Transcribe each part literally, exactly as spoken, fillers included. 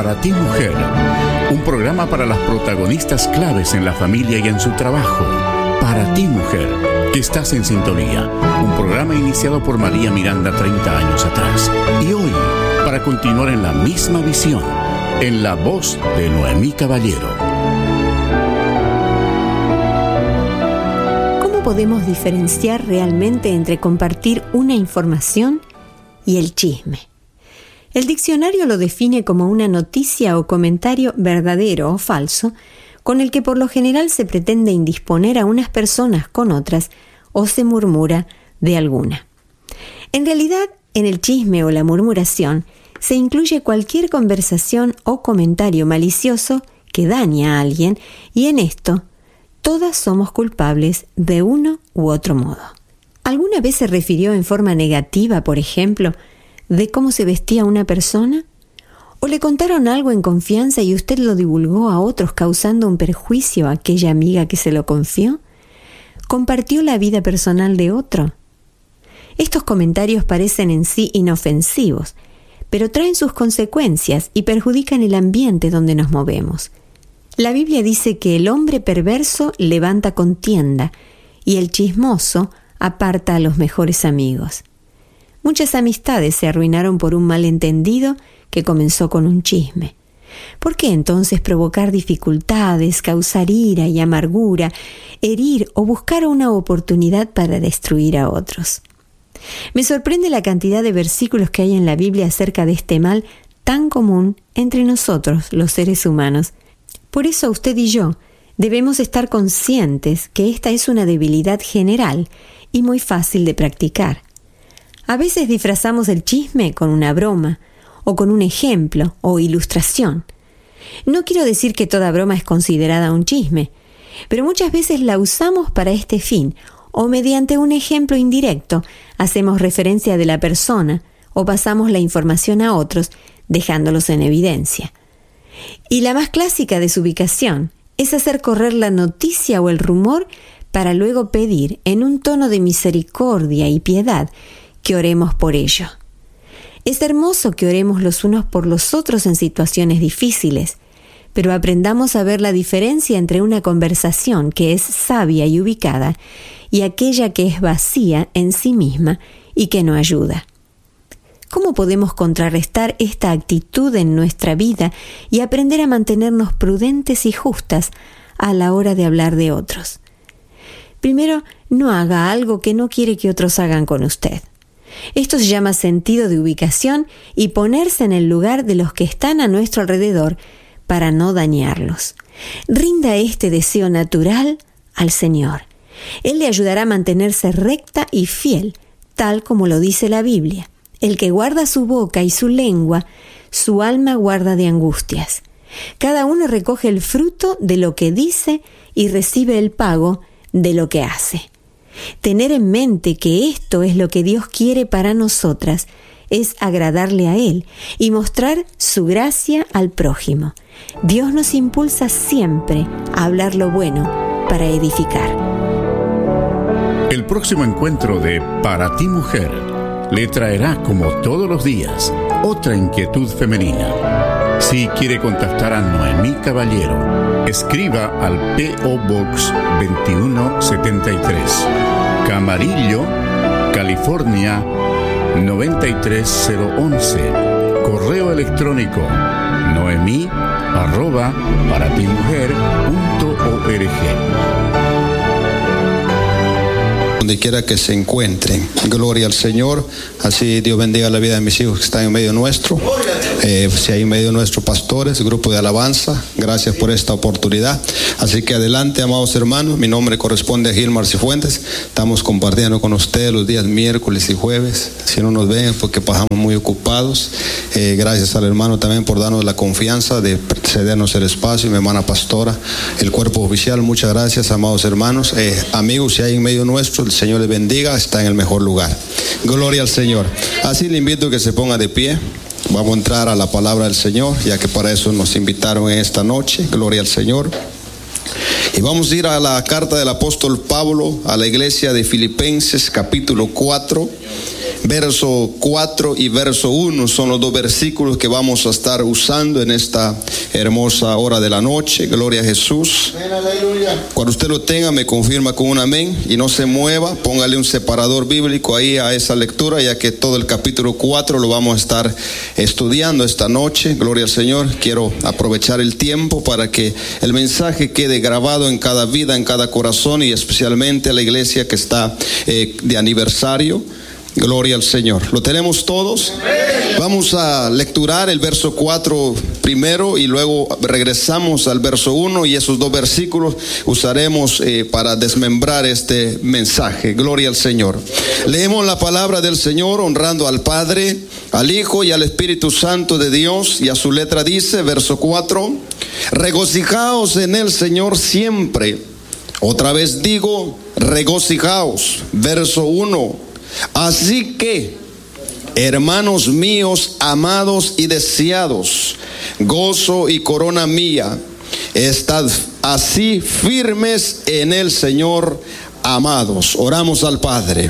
Para ti, mujer, un programa para las protagonistas claves en la familia y en su trabajo. Para ti, mujer, que estás en sintonía. Un programa iniciado por María Miranda treinta años atrás. Y hoy, para continuar en la misma visión, en la voz de Noemí Caballero. ¿Cómo podemos diferenciar realmente entre compartir una información y el chisme? El diccionario lo define como una noticia o comentario verdadero o falso, con el que por lo general se pretende indisponer a unas personas con otras o se murmura de alguna. En realidad, en el chisme o la murmuración se incluye cualquier conversación o comentario malicioso que daña a alguien, y en esto todas somos culpables de uno u otro modo. ¿Alguna vez se refirió en forma negativa, por ejemplo, de cómo se vestía una persona? ¿O le contaron algo en confianza y usted lo divulgó a otros causando un perjuicio a aquella amiga que se lo confió? ¿Compartió la vida personal de otro? Estos comentarios parecen en sí inofensivos, pero traen sus consecuencias y perjudican el ambiente donde nos movemos. La Biblia dice que el hombre perverso levanta contienda y el chismoso aparta a los mejores amigos. Muchas amistades se arruinaron por un malentendido que comenzó con un chisme. ¿Por qué entonces provocar dificultades, causar ira y amargura, herir o buscar una oportunidad para destruir a otros? Me sorprende la cantidad de versículos que hay en la Biblia acerca de este mal tan común entre nosotros, los seres humanos. Por eso usted y yo debemos estar conscientes que esta es una debilidad general y muy fácil de practicar. A veces disfrazamos el chisme con una broma, o con un ejemplo o ilustración. No quiero decir que toda broma es considerada un chisme, pero muchas veces la usamos para este fin, o mediante un ejemplo indirecto hacemos referencia de la persona o pasamos la información a otros, dejándolos en evidencia. Y la más clásica desubicación es hacer correr la noticia o el rumor para luego pedir, en un tono de misericordia y piedad, que oremos por ello. Es hermoso que oremos los unos por los otros en situaciones difíciles, pero aprendamos a ver la diferencia entre una conversación que es sabia y ubicada y aquella que es vacía en sí misma y que no ayuda. ¿Cómo podemos contrarrestar esta actitud en nuestra vida y aprender a mantenernos prudentes y justas a la hora de hablar de otros? Primero, no haga algo que no quiere que otros hagan con usted. Esto se llama sentido de ubicación y ponerse en el lugar de los que están a nuestro alrededor para no dañarlos. Rinda este deseo natural al Señor. Él le ayudará a mantenerse recta y fiel, tal como lo dice la Biblia. El que guarda su boca y su lengua, su alma guarda de angustias. Cada uno recoge el fruto de lo que dice y recibe el pago de lo que hace. Tener en mente que esto es lo que Dios quiere para nosotras es agradarle a Él y mostrar su gracia al prójimo. Dios nos impulsa siempre a hablar lo bueno para edificar. El próximo encuentro de Para ti, mujer le traerá, como todos los días, otra inquietud femenina. Si quiere contactar a Noemí Caballero, escriba al P O Box veintiuno setenta y tres, Camarillo, California noventa y tres cero once. Correo electrónico noemí arroba paratimujer punto org. Donde quiera que se encuentren, gloria al Señor. Así Dios bendiga la vida de mis hijos que están en medio nuestro. Eh, si hay en medio nuestro pastores, grupo de alabanza, gracias por esta oportunidad. Así que adelante, amados hermanos. Mi nombre corresponde a Gilmar Cifuentes. Estamos compartiendo con ustedes los días miércoles y jueves. Si no nos ven, porque pasamos muy ocupados. Eh, gracias al hermano también por darnos la confianza de cedernos el espacio. Mi hermana pastora, el cuerpo oficial, muchas gracias, amados hermanos. Eh, amigos, si hay en medio nuestro, el Señor les bendiga, está en el mejor lugar. Gloria al Señor. Así le invito a que se ponga de pie. Vamos a entrar a la palabra del Señor, ya que para eso nos invitaron en esta noche. Gloria al Señor. Y vamos a ir a la carta del apóstol Pablo a la iglesia de Filipenses, capítulo cuatro, verso cuatro y verso uno son los dos versículos que vamos a estar usando en esta hermosa hora de la noche. Gloria a Jesús. Cuando usted lo tenga, me confirma con un amén y no se mueva. Póngale un separador bíblico ahí a esa lectura, ya que todo el capítulo cuatro lo vamos a estar estudiando esta noche. Gloria al Señor. Quiero aprovechar el tiempo para que el mensaje quede grabado en cada vida, en cada corazón, y especialmente a la iglesia que está eh, de aniversario. Gloria al Señor. ¿Lo tenemos todos? Vamos a lecturar el verso cuatro primero y luego regresamos al verso uno, y esos dos versículos usaremos eh, para desmembrar este mensaje. Gloria al Señor. Leemos la palabra del Señor honrando al Padre, al Hijo y al Espíritu Santo de Dios, y a su letra dice, verso cuatro: regocijaos en el Señor siempre. Otra vez digo, regocijaos. Verso uno: así que, hermanos míos, amados y deseados, gozo y corona mía, estad así firmes en el Señor, amados. Oramos al Padre.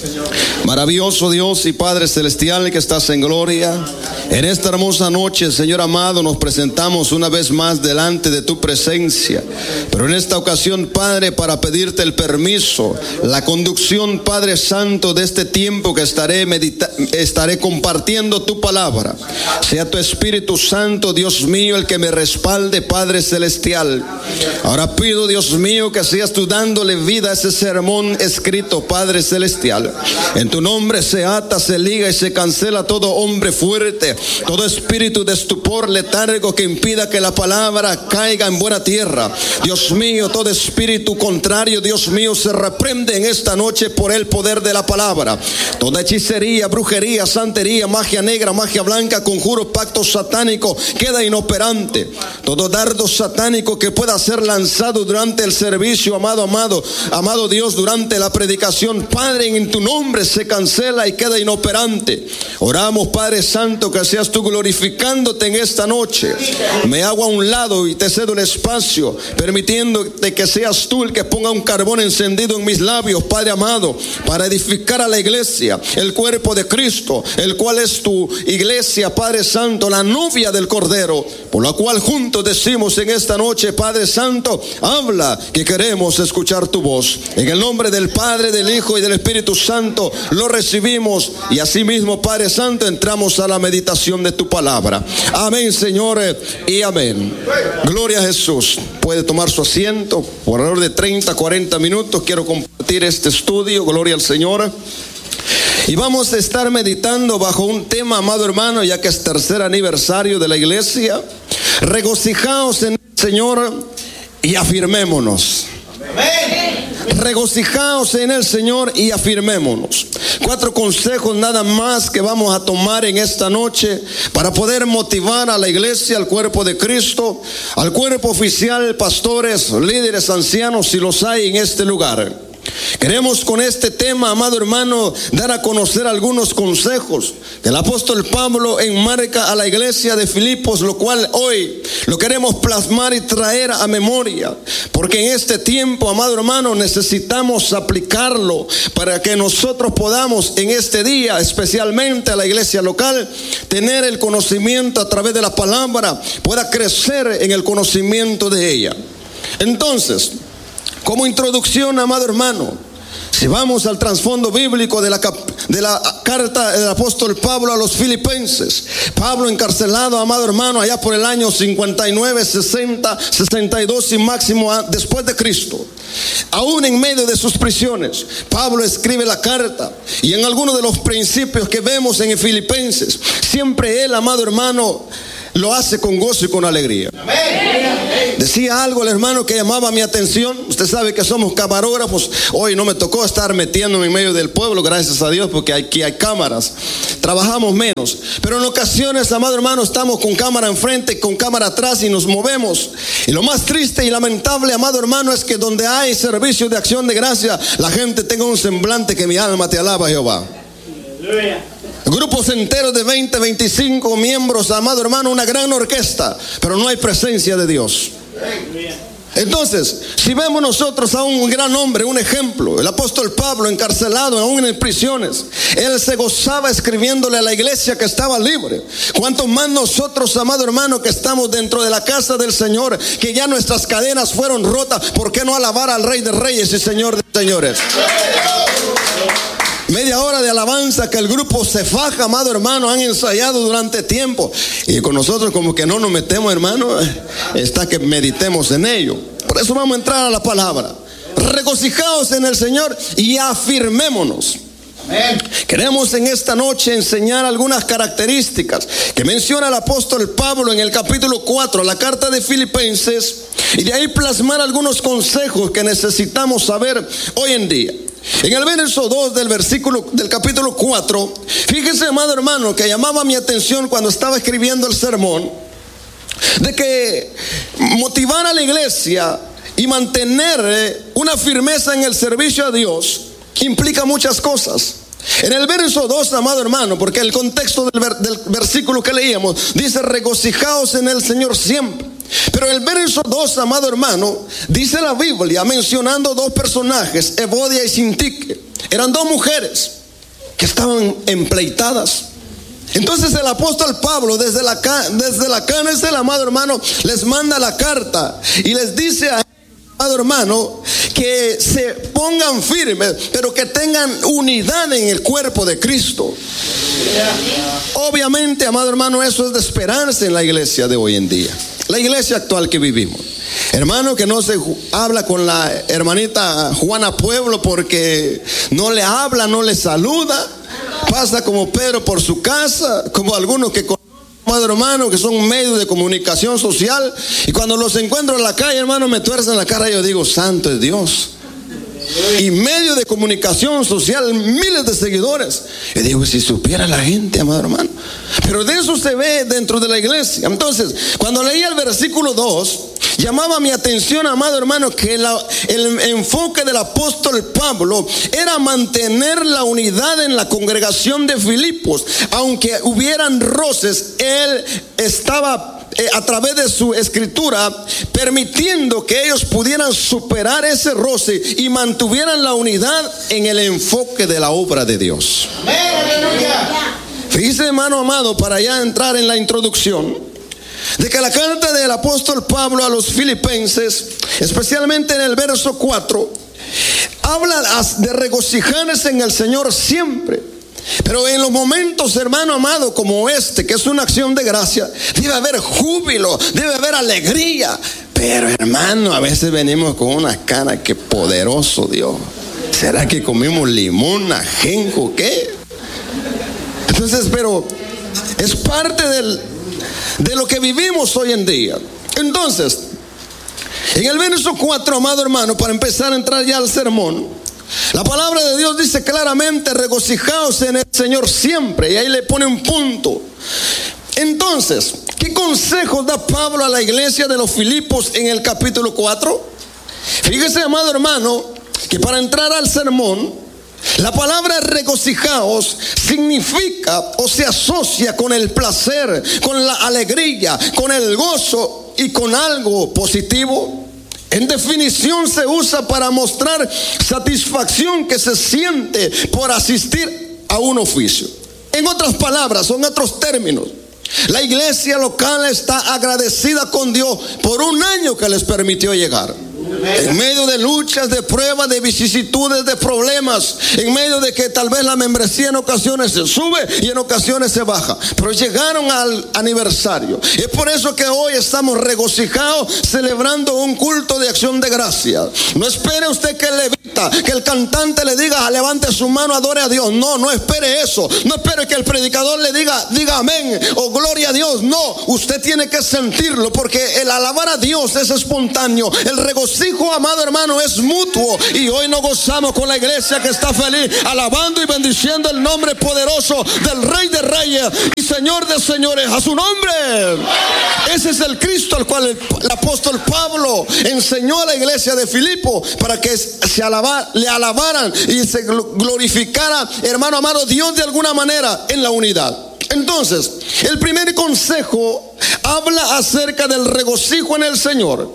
Maravilloso Dios y Padre celestial que estás en gloria, en esta hermosa noche, Señor amado, nos presentamos una vez más delante de tu presencia, pero en esta ocasión, Padre, para pedirte el permiso, la conducción, Padre Santo, de este tiempo que estaré medita- estaré compartiendo tu palabra. Sea tu Espíritu Santo, Dios mío, el que me respalde, Padre celestial. Ahora pido, Dios mío, que seas tú dándole vida a ese sermón escrito, Padre celestial. En tu nombre se ata, se liga y se cancela todo hombre fuerte, todo espíritu de estupor, letargo que impida que la palabra caiga en buena tierra. Dios mío, todo espíritu contrario, Dios mío, se reprende en esta noche por el poder de la palabra. Toda hechicería, brujería, santería, magia negra, magia blanca, conjuro, pacto satánico queda inoperante. Todo dardo satánico que pueda ser lanzado durante el servicio, amado, amado, amado Dios, durante la predicación, Padre, en tu nombre se cancela y queda inoperante. Oramos, Padre Santo, que seas tú glorificándote en esta noche. Me hago a un lado y te cedo el espacio, permitiéndote que seas tú el que ponga un carbón encendido en mis labios, Padre amado, para edificar a la iglesia, el cuerpo de Cristo, el cual es tu iglesia, Padre Santo, la novia del Cordero, por la cual juntos decimos en esta noche, Padre Santo, habla, que queremos escuchar tu voz. En el nombre del Padre, del Hijo y del Espíritu Santo lo recibimos, y asimismo, Padre Santo, entramos a la meditación de tu palabra. Amén, señores, y amén. Gloria a Jesús. Puede tomar su asiento. Por alrededor de treinta, cuarenta minutos quiero compartir este estudio. Gloria al Señor. Y vamos a estar meditando bajo un tema, amado hermano, ya que es tercer aniversario de la iglesia. Regocijaos en el Señor y afirmémonos. Regocijaos en el Señor y afirmémonos. Cuatro consejos nada más que vamos a tomar en esta noche para poder motivar a la iglesia, al cuerpo de Cristo, al cuerpo oficial, pastores, líderes, ancianos, si los hay en este lugar. Queremos con este tema, amado hermano, dar a conocer algunos consejos que el apóstol Pablo enmarca a la iglesia de Filipos, lo cual hoy lo queremos plasmar y traer a memoria, porque en este tiempo, amado hermano, necesitamos aplicarlo para que nosotros podamos en este día, especialmente a la iglesia local, tener el conocimiento a través de la palabra, pueda crecer en el conocimiento de ella. Entonces, como introducción, amado hermano, si vamos al trasfondo bíblico de la, de la carta del apóstol Pablo a los filipenses, Pablo encarcelado, amado hermano, allá por el año cincuenta y nueve, sesenta, sesenta y dos y máximo después de Cristo. Aún en medio de sus prisiones, Pablo escribe la carta, y en algunos de los principios que vemos en Filipenses, siempre él, amado hermano, lo hace con gozo y con alegría. Decía algo el hermano que llamaba mi atención. Usted sabe que somos camarógrafos. Hoy no me tocó estar metiéndome en medio del pueblo, gracias a Dios, porque aquí hay cámaras. Trabajamos menos. Pero en ocasiones, amado hermano, estamos con cámara enfrente, con cámara atrás y nos movemos. Y lo más triste y lamentable, amado hermano, es que donde hay servicio de acción de gracia, la gente tenga un semblante que mi alma te alaba, Jehová. Aleluya. Grupos enteros de veinte, veinticinco miembros, amado hermano, una gran orquesta, pero no hay presencia de Dios. Entonces, si vemos nosotros a un gran hombre, un ejemplo, el apóstol Pablo, encarcelado aún en prisiones, él se gozaba escribiéndole a la iglesia que estaba libre. Cuanto más nosotros, amado hermano, que estamos dentro de la casa del Señor, que ya nuestras cadenas fueron rotas, ¿por qué no alabar al Rey de Reyes y Señor de Señores? Media hora de alabanza que el grupo se faja, amado hermano, han ensayado durante tiempo. Y con nosotros como que no nos metemos, hermano, está que meditemos en ello. Por eso vamos a entrar a la palabra. Regocijaos en el Señor y afirmémonos. Amén. Queremos en esta noche enseñar algunas características que menciona el apóstol Pablo en el capítulo cuatro, la carta de Filipenses, y de ahí plasmar algunos consejos que necesitamos saber hoy en día. En el verso dos del versículo del capítulo cuatro, fíjese, amado hermano, que llamaba mi atención cuando estaba escribiendo el sermón, de que motivar a la iglesia y mantener una firmeza en el servicio a Dios implica muchas cosas. En el verso dos, amado hermano, porque el contexto del, ver, del versículo que leíamos dice: regocijaos en el Señor siempre. Pero el verso dos, amado hermano, dice la Biblia, mencionando dos personajes, Evodia y Sintique. Eran dos mujeres que estaban empleitadas. Entonces el apóstol Pablo desde la, desde la cárcel, amado hermano, les manda la carta y les dice a amado hermano, que se pongan firmes, pero que tengan unidad en el cuerpo de Cristo. Obviamente, amado hermano, eso es de esperanza en la iglesia de hoy en día, la iglesia actual que vivimos. Hermano, que no se habla con la hermanita Juana Pueblo porque no le habla, no le saluda. Pasa como Pedro por su casa, como algunos que conocen, hermano, que son medios de comunicación social, y cuando los encuentro en la calle, hermano, me tuercen la cara y yo digo: santo es Dios. Y medio de comunicación social, miles de seguidores. Y digo, si supiera la gente, amado hermano. Pero de eso se ve dentro de la iglesia. Entonces, cuando leía el versículo dos, llamaba mi atención, amado hermano, que la, el enfoque del apóstol Pablo era mantener la unidad en la congregación de Filipos. Aunque hubieran roces, él estaba Eh, a través de su escritura permitiendo que ellos pudieran superar ese roce y mantuvieran la unidad en el enfoque de la obra de Dios. Fíjese, hermano amado, para ya entrar en la introducción, de que la carta del apóstol Pablo a los filipenses, especialmente en el verso cuatro, habla de regocijarse en el Señor siempre. Pero en los momentos, hermano amado, como este, que es una acción de gracia, debe haber júbilo, debe haber alegría. Pero, hermano, a veces venimos con una cara que poderoso Dios. ¿Será que comimos limón, ajenjo, qué? Entonces, pero es parte del, de lo que vivimos hoy en día. Entonces, en el verso cuatro, amado hermano, para empezar a entrar ya al sermón, la palabra de Dios dice claramente: regocijaos en el Señor siempre. Y ahí le pone un punto. Entonces, ¿qué consejos da Pablo a la iglesia de los Filipos en el capítulo cuatro? Fíjese, amado hermano, que para entrar al sermón, la palabra regocijaos significa o se asocia con el placer, con la alegría, con el gozo y con algo positivo. En definición, se usa para mostrar satisfacción que se siente por asistir a un oficio. En otras palabras, son otros términos, la iglesia local está agradecida con Dios por un año que les permitió llegar. En medio de luchas, de pruebas, de vicisitudes, de problemas, en medio de que tal vez la membresía en ocasiones se sube y en ocasiones se baja, pero llegaron al aniversario. Es por eso que hoy estamos regocijados celebrando un culto de acción de gracia. No espere usted que el levita, que el cantante le diga: levante su mano, adore a Dios. No, no espere eso. No espere que el predicador le diga, diga amén o gloria a Dios. No, usted tiene que sentirlo, porque el alabar a Dios es espontáneo. El regocijo, amado hermano, es mutuo. Y hoy nos gozamos con la iglesia que está feliz, alabando y bendiciendo el nombre poderoso del Rey de Reyes y Señor de Señores. A su nombre. Ese es el Cristo al cual el, el apóstol Pablo enseñó a la iglesia de Filipo, para que se alaba, le alabaran y se glorificara, hermano amado, Dios de alguna manera en la unidad. Entonces, el primer consejo habla acerca del regocijo en el Señor.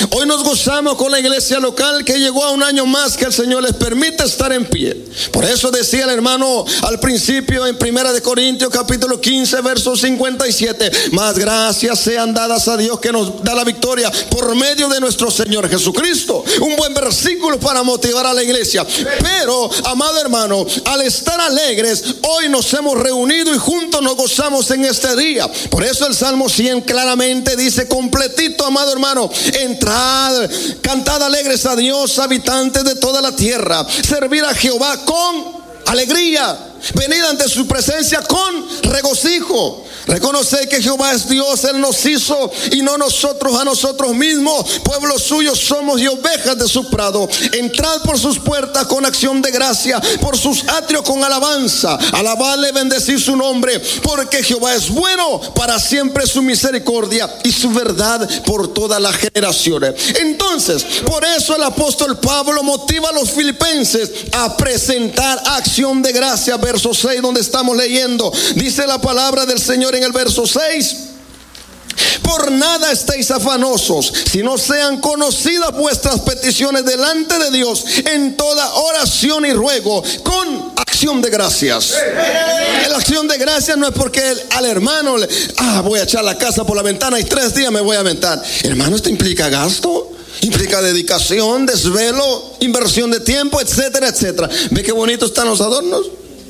Hoy nos gozamos con la iglesia local que llegó a un año más que el Señor les permite estar en pie. Por eso decía el hermano al principio en Primera de Corintios capítulo quince verso cincuenta y siete: más gracias sean dadas a Dios que nos da la victoria por medio de nuestro Señor Jesucristo. Un buen versículo para motivar a la iglesia. Pero, amado hermano, al estar alegres, hoy nos hemos reunido y juntos nos gozamos en este día. Por eso el Salmo cien claramente dice completito, amado hermano: entrad, cantad alegres a Dios, habitantes de toda la tierra, servir a Jehová con alegría, venid ante su presencia con regocijo. Reconocer que Jehová es Dios, Él nos hizo y no nosotros a nosotros mismos. Pueblo suyo somos y ovejas de su prado. Entrad por sus puertas con acción de gracia, por sus atrios con alabanza. Alabadle, bendecir su nombre, porque Jehová es bueno, para siempre su misericordia y su verdad por todas las generaciones. Entonces, por eso el apóstol Pablo motiva a los filipenses a presentar acción de gracia. Verso seis, donde estamos leyendo, dice la palabra del Señor en el verso seis: por nada estéis afanosos, sino sean conocidas vuestras peticiones delante de Dios en toda oración y ruego con acción de gracias. La acción de gracias no es porque el, al hermano le, ah, voy a echar la casa por la ventana y tres días me voy a aventar. Hermano, esto implica gasto, implica dedicación, desvelo, inversión de tiempo, etcétera, etcétera. ¿Ve qué bonito están los adornos?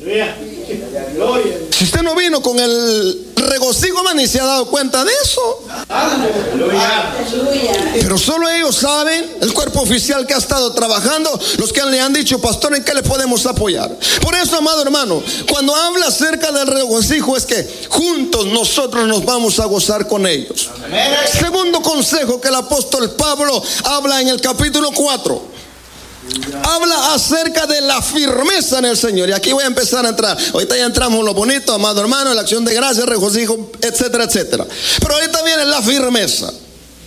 Si usted no vino con el regocijo, man, ni se ha dado cuenta de eso. Pero solo ellos saben, el cuerpo oficial que ha estado trabajando, los que le han dicho: pastor, ¿en qué le podemos apoyar? Por eso, amado hermano, cuando habla acerca del regocijo, es que juntos nosotros nos vamos a gozar con ellos. Segundo consejo que el apóstol Pablo habla en el capítulo cuatro. Habla acerca de la firmeza en el Señor. Y aquí voy a empezar a entrar. Ahorita ya entramos en lo bonito, amado hermano, en la acción de gracia, regocijo, etcétera, etcétera. Pero ahorita viene la firmeza.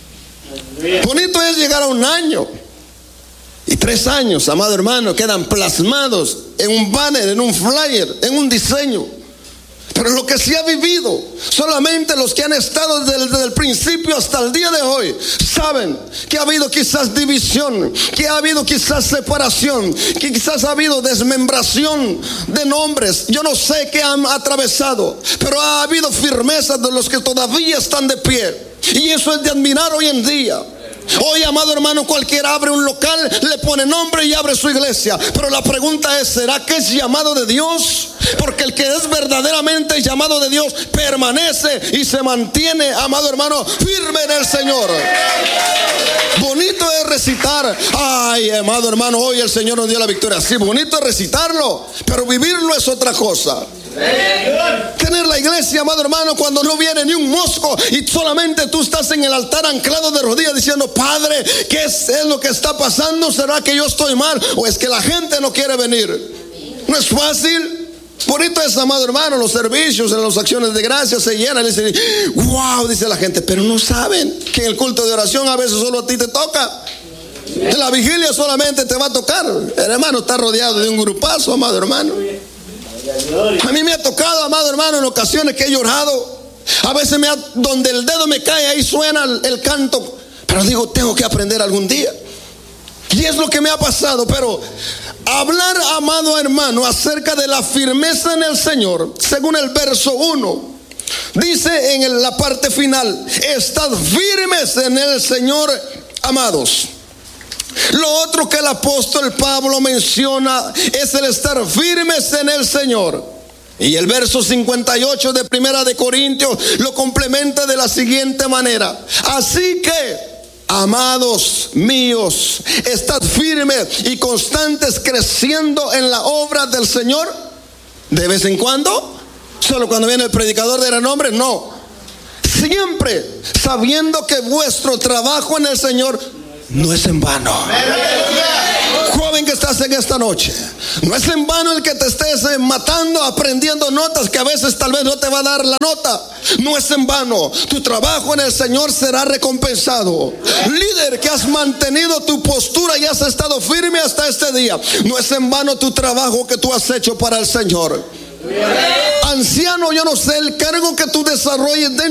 Bonito es llegar a un año. Y tres años, amado hermano, quedan plasmados en un banner, en un flyer, en un diseño. Pero lo que se ha vivido, solamente los que han estado desde, desde el principio hasta el día de hoy saben que ha habido quizás división, que ha habido quizás separación, que quizás ha habido desmembración de nombres. Yo no sé qué han atravesado, pero ha habido firmeza de los que todavía están de pie. Y eso es de admirar hoy en día. Hoy, amado hermano, cualquiera abre un local, le pone nombre y abre su iglesia. Pero la pregunta es: ¿será que es llamado de Dios? Porque el que es verdaderamente llamado de Dios permanece y se mantiene, amado hermano, firme en el Señor. Bonito es recitar. Ay, amado hermano, hoy el Señor nos dio la victoria. Sí, bonito es recitarlo, pero vivirlo es otra cosa. Tener la iglesia, amado hermano, cuando no viene ni un mosco y solamente tú estás en el altar anclado de rodillas diciendo: Padre, ¿qué es, es lo que está pasando? ¿Será que yo estoy mal o es que la gente no quiere venir? No es fácil. Bonito es, amado hermano, los servicios, en las acciones de gracia se llenan y dicen: wow, dice la gente. Pero no saben que en el culto de oración a veces solo a ti te toca. En la vigilia solamente te va a tocar. El hermano está rodeado de un grupazo, amado hermano. A mí me ha tocado, amado hermano, en ocasiones que he llorado. A veces me ha, donde el dedo me cae, ahí suena el, el canto. Pero digo, tengo que aprender algún día. Y es lo que me ha pasado. Pero hablar, amado hermano, acerca de la firmeza en el Señor, según el verso uno, dice en la parte final: estad firmes en el Señor, amados. Lo otro que el apóstol Pablo menciona es el estar firmes en el Señor. Y el verso cincuenta y ocho de Primera de Corintios lo complementa de la siguiente manera: así que, amados míos, estad firmes y constantes, creciendo en la obra del Señor. ¿De vez en cuando? ¿Solo cuando viene el predicador de renombre? No. Siempre sabiendo que vuestro trabajo en el Señor no es en vano. Joven que estás en esta noche, no es en vano el que te estés matando aprendiendo notas que a veces tal vez no te va a dar la nota. No es en vano. Tu trabajo en el Señor será recompensado. Líder que has mantenido tu postura y has estado firme hasta este día, no es en vano tu trabajo que tú has hecho para el Señor. Anciano, yo no sé el cargo que tú desarrolles dentro